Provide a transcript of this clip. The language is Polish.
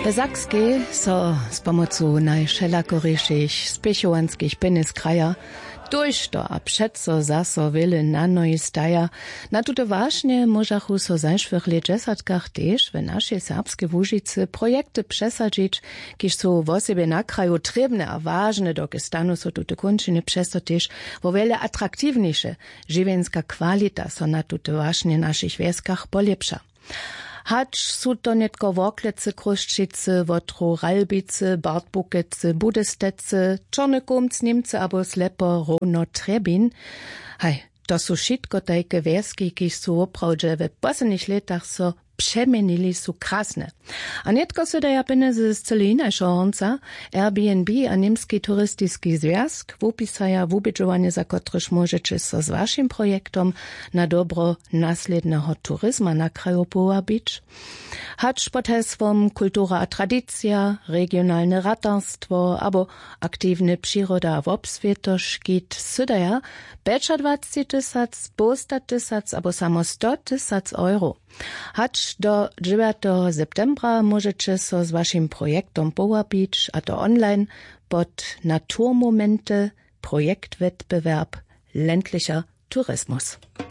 W Sakskiej so z pomocą najszelakoryszych spěchowanskich peniskraja durch to a předso zaso wiele nanoj staja. Na tute vážne możachu so zańszwych leđesatkach tež w naszej serbskiej Łužicy projekty przesadzić, kiž so w osebie na kraju trebne a vážne, doke stanu so tute končiny přesto tež wo wiele atraktivniejsze živenska kvalita so na tute vážne našich wieskach polepša. Hacz su to netko Woklece, Kruščice, Wotro, Ralbice, Bartbukece, Budestece, Czornykumc, Niemce, abo Slepo, Rono, Trebin. Hej, to su šitko tajke wieski, kiž su opravdže w posledných letach so přemenili su krasne. A netko se daja peneze z celé inajšo honca, Airbnb a Niemski turistický związk wupisaja wubidžovanie, za kotrež môžete so s vašim projektom na dobro nasledného turizma na kraju powabić. Hacz pod hesłom kultura a tradycja, regionalne ratarstwo, abo aktywne przyroda w obswietoszkit sydaja 25 tysac, 200 tysac, abo samo 100 tysac euro. Hacz do 9. septembra możecie so z waszym projektom powabić, a to online pod Naturmomente Projektwettbewerb ländlicher Tourismus.